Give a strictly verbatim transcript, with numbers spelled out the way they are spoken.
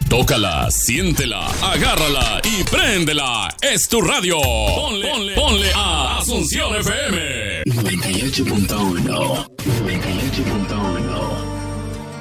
Tócala, siéntela, agárrala y préndela. Es tu radio. Ponle, ponle, ponle a Asunción F M. noventa y ocho punto uno. noventa y ocho punto uno.